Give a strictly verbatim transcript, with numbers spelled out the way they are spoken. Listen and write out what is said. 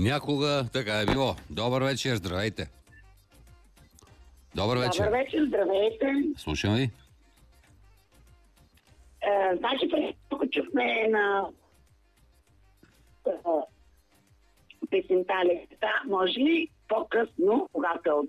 Някога така е било. Добър вечер, здравейте. Добър вечер. Добър вечер, здравейте. Слушам ви. Е, значи, преди тук чухме на е, песента Лета. Може ли по-късно, когато е от